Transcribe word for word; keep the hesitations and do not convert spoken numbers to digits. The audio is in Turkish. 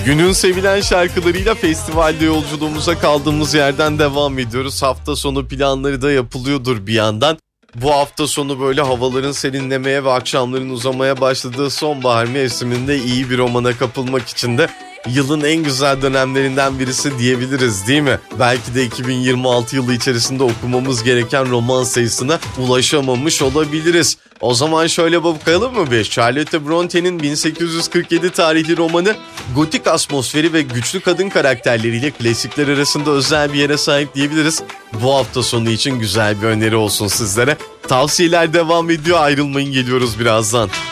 Günün sevilen şarkılarıyla festivalde yolculuğumuza kaldığımız yerden devam ediyoruz. Hafta sonu planları da yapılıyordur bir yandan. Bu hafta sonu böyle havaların serinlemeye ve akşamların uzamaya başladığı sonbahar mevsiminde iyi bir romana kapılmak için de yılın en güzel dönemlerinden birisi diyebiliriz, değil mi? Belki de iki bin yirmi altı yılı içerisinde okumamız gereken roman sayısına ulaşamamış olabiliriz. O zaman şöyle bakalım mı bir? Charlotte Bronte'nin bin sekiz yüz kırk yedi tarihli romanı gotik atmosferi ve güçlü kadın karakterleriyle klasikler arasında özel bir yere sahip diyebiliriz. Bu hafta sonu için güzel bir öneri olsun sizlere. Tavsiyeler devam ediyor, ayrılmayın, geliyoruz birazdan.